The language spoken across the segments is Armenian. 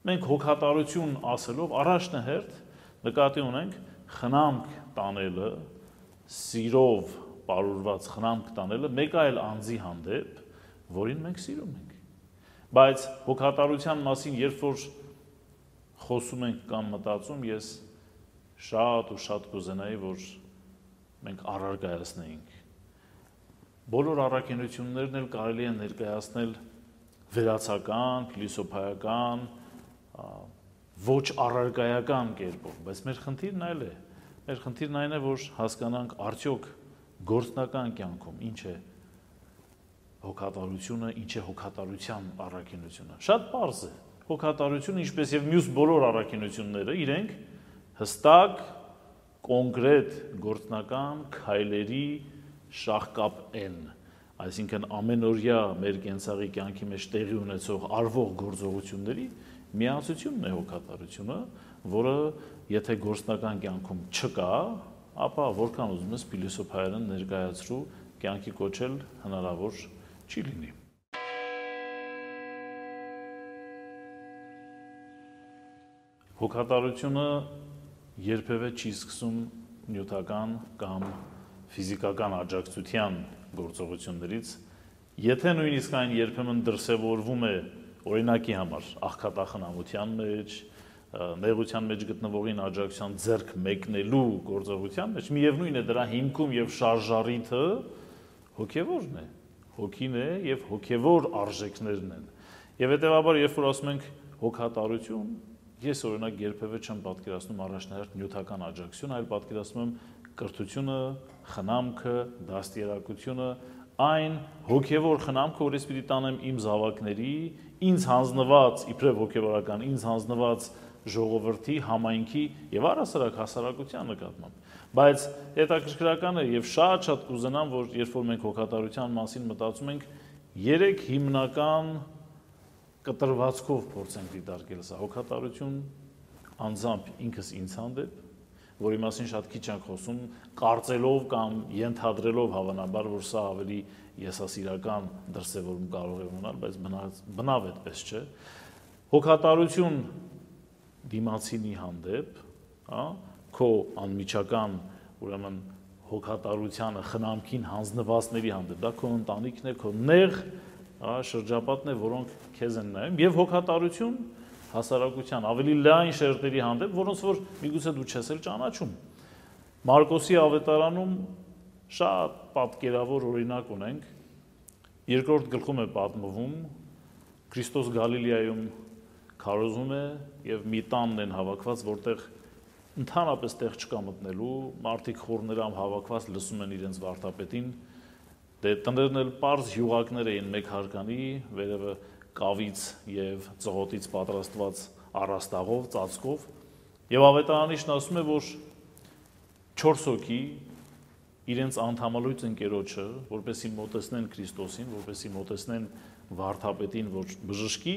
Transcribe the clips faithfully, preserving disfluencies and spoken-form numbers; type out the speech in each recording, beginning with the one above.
Մենք հոգատարություն ասելով առաջնահերթ նկատի ունենք խնամք տանելը, սիրով պարուրված խնամք տանելը մեկ այլ անձի հանդեպ, որին մենք սիրում ենք։ Բայց հոգատարության մասին, երբ որ խոսում ենք կամ մտածում, ես շատ ու շատ կուզենայի, որ մենք առարգայացնեինք։ Բոլոր առաքինություններն էլ կարելի է ներկայացնել վերացական, փիլիսոփայական, ոչ առարգայական կերպով, բայց մեր խնդիրն այլ է։ Մեր խնդիրն այն է, որ հասկանանք արդյոք գործնական կյանքում ինչ է հոգատարությունը, ինչ է հոգատարության առաքինությունը։ Շատ պարզ է։ Հոգատարությունը, ինչպես եւ մյուս բոլոր առաքինությունները, իրենք հստակ, կոնկրետ գործնական քայլերի շաղկապ են, այսինքն ամենօրյա մեր կենցաղի կյանքի մեջ տեղի ունեցող արվող գործողությունների միացությունն է հոգատարությունը, որը եթե գործնական կյանքում չկա, ապա որքան ուզում ես փիլիսոփայորեն ներկայացրու, կյանքի կոչել հնարավոր չի լինի։ Հոգատարությունը երբևէ չի սկսում նյութական կամ ֆիզիկական աջակցության գործողություններից, եթե նույնիսկ այն երբեմն դրսևորվում է օրինակի համար աղքատախնամության մեջ, նեղության մեջ գտնվողին աջակցության ձեռք մեկնելու գործողության մեջ, միևնույն է դրա հիմքում եւ շարժառիթը հոգեվորն է, հոգին է եւ հոգեվոր արժեքներն են։ Եվ հետեւաբար, երբ որ ասում ենք հոգատարություն, ես օրինակ երբևէ չեմ պատկերացնում առաջնահերթ նյութական աջակցություն, այլ պատկերացնում եմ կրթությունը, խնամքը, դաստիարակությունը, այն հոգևոր խնամքը, որ ես պիտի տանեմ իմ զավակների, ինձ հանձնված, իբրև հոգևորական, ինձ հանձնված ժողովրդի, համայնքի եւ առհասարակ հասարակության նկատմամբ։ Բայց հետաքրքրական է եւ շատ-շատ կուզենամ, որ երբ որ մենք հոգատարության մասին մտածում ենք, երեք հիմնական կտրվածքով փորձենք դիտարկել սա։ Հոգատարություն անձամբ ինքս ինձ հանդեպ, որի մասին շատ քիչ ենք խոսում, կարծելով կամ ենթադրելով հավանաբար, որ սա ավելի եսասիրական դրսևորում կարող է ունենալ, բայց բնավ այդպես չէ։ Հոգատարություն դիմացինի հանդեպ, հա, քո անմիջական, ուրեմն հոգատարությանը խնամքին հանձնվածների հանդեպ, դա քո ընտանիքն է, քո նեղ, հա, շրջապատն է, որոնք քեզ են նայում, եւ հոգատարություն հասարակության ավելի լայն շերտերի հանդեպ, որոնց որ միգուցե դու չես էլ ճանաչում։ Մարկոսի ավետարանում շատ պատկերավոր օրինակ ունենք։ Երկրորդ գլխում է պատմվում Քրիստոս Գալիլեայում քարոզում է եւ մի տանն են հավաքված, որտեղ ընդհանրապես տեղ չկա մտնելու, մարդիկ խորներամ հավաքված լսում են իրենց վարդապետին, դե տներն էլ պարզ յուղակներ էին մեկ հարկանի, վերևը կավից եւ ծղոտից պատրաստված առաստաղով, ծածկով, եւ ավետարանիչն ասում է, որ չորս հոգի իրենց անդամալույց ընկերոջը, որպեսզի մոտեցնեն Քրիստոսին, որպեսզի մոտեցնեն վարդապետին, որ բժշկի,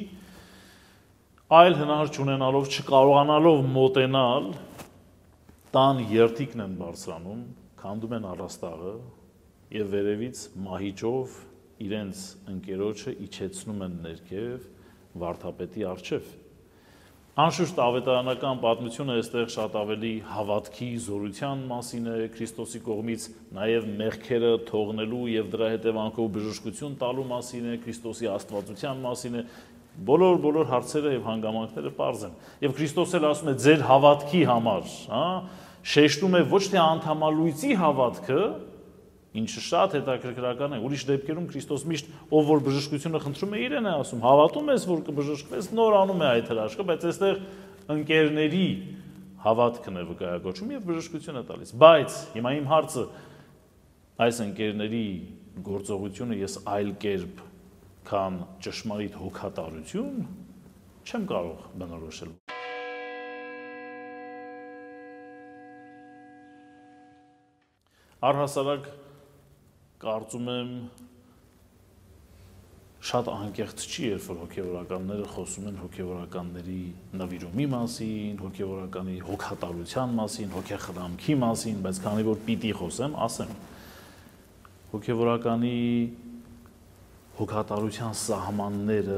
այլ հնար չունենալով, չկարողանալով մոտենալ, տան երթիկն են բարձրանում, քանդում են առաստաղը եւ վերևից մահիճով իրենց ընկերոջը իջեցնում են ներքև վարդապետի առջև։ Անշուշտ ավետարանական պատմությունը այստեղ շատ ավելի հավատքի, զորության մասին է, Քրիստոսի կողմից նաև մեղքերը թողնելու եւ դրա հետևանքով բժշկություն տալու մասին է, Քրիստոսի աստվածության մասին է, բոլոր բոլոր հարցերը եւ հանգամանքները պարզ են։ Եվ Քրիստոս էլ ասում է ձեր հավատքի համար, հա, շեշտում է ոչ թե անդամալույցի հավատքը, ինչը շատ հետաքրքրական է, ուրիշ դեպքերում Քրիստոս միշտ ով որ բժշկությունը խնդրում է իրեն է ասում, հավատում ես, որ կբժշկվես, նոր անում է այդ հրաշքը, բայց այստեղ ընկերների հավատքն է վկայակոչում եւ բժշկություն է տալիս։ Բայց հիմա իմ հարցը այս ընկերների գործողությունը ես այլ կերպ, քան ճշմարիտ հոգատարություն չեմ կարող բնորոշել։ Առհասարակ կարծում եմ շատ անկեղծ չի, երբ որ հոգևորականները խոսում են հոգևորականների նվիրումի մասին, հոգևորականի հոգատարության մասին, հոգեխնամքի մասին, բայց քանի որ պիտի խոսեմ, ասեմ, հոգևորականի հոգատարության սահմանները